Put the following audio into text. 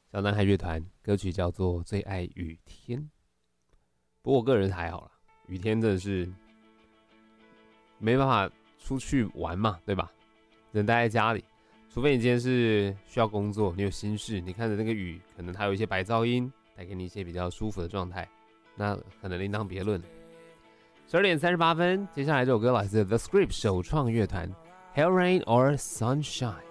小男孩乐团，歌曲叫做《最爱雨天》。不过我个人还好啦，雨天真的是没办法出去玩嘛，对吧？只能待在家里，除非你今天是需要工作，你有心事，你看着那个雨，可能它有一些白噪音，带给你一些比较舒服的状态，那可能另当别论。12:38，接下来这首歌来自 The Script 首创乐团《Hell Rain or Sunshine》。